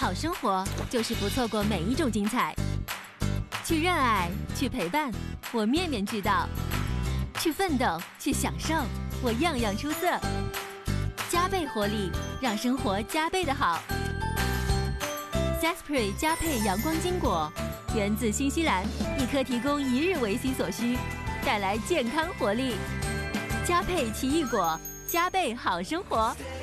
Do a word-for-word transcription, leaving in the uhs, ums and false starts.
好生活就是不错过每一种精彩。去热爱，去陪伴，我面面俱到；去奋斗，去享受，我样样出色。加倍活力，让生活加倍的好。Zespri 加配阳光金果，源自新西兰，一颗提供一日维 C 所需，带来健康活力。加配奇异果，加倍好生活。